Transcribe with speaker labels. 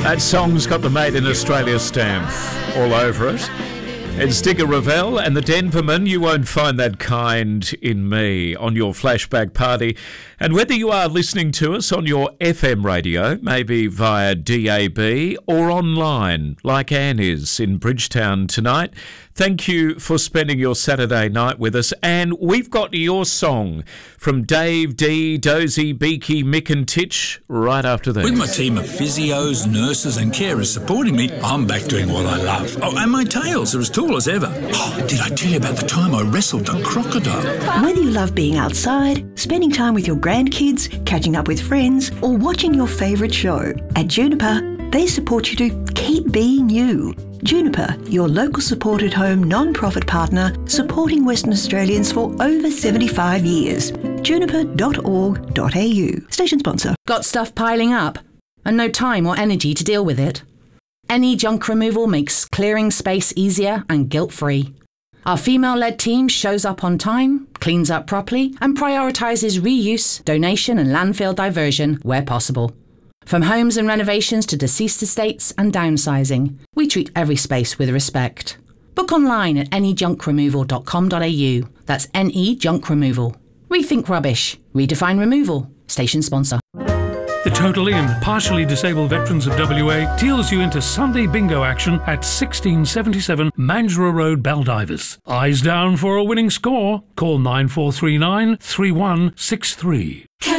Speaker 1: That song's got the Made in Australia stamp all over it. It's Digger Revell and the Denvermen. You won't find that kind in me on your flashback party. And whether you are listening to us on your FM radio, maybe via DAB or online, like Anne is in Bridgetown tonight, thank you for spending your Saturday night with us. And we've got your song from Dave, Dee, Dozy, Beaky, Mick and Titch right after this.
Speaker 2: With my team of physios, nurses and carers supporting me, I'm back doing what I love. Oh, and my tails are as tall as ever. Oh, did I tell you about the time I wrestled a crocodile?
Speaker 3: Whether you love being outside, spending time with your grandkids, catching up with friends, or watching your favourite show, at Juniper, they support you to keep being you. Juniper, your local supported home non-profit partner, supporting Western Australians for over 75 years. Juniper.org.au. Station sponsor.
Speaker 4: Got stuff piling up and no time or energy to deal with it? NE Junk Removal makes clearing space easier and guilt-free. Our female-led team shows up on time, cleans up properly, and prioritises reuse, donation and landfill diversion where possible. From homes and renovations to deceased estates and downsizing, we treat every space with respect. Book online at nejunkremoval.com.au. That's NE Junk Removal. Rethink rubbish. Redefine removal. Station sponsor.
Speaker 5: The totally and partially disabled veterans of WA deals you into Sunday bingo action at 1677 Mandurah Road, Baldivis. Eyes down for a winning score. Call 9439 3163.